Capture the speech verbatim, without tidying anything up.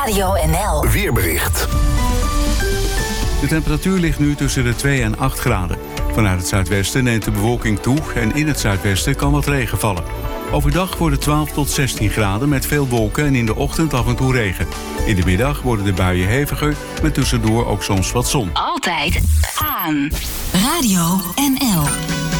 Radio N L. Weerbericht. De temperatuur ligt nu tussen de twee en acht graden. Vanuit het zuidwesten neemt de bewolking toe en in het zuidwesten kan wat regen vallen. Overdag wordt het twaalf tot zestien graden met veel wolken en in de ochtend af en toe regen. In de middag worden de buien heviger, met tussendoor ook soms wat zon. Altijd aan. Radio N L.